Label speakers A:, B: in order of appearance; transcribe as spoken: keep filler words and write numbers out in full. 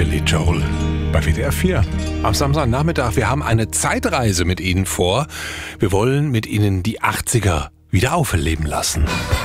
A: Billy Joel bei W D R vier. Am Samstagnachmittag, wir haben eine Zeitreise mit Ihnen vor. Wir wollen mit Ihnen die achtziger wieder auferleben lassen.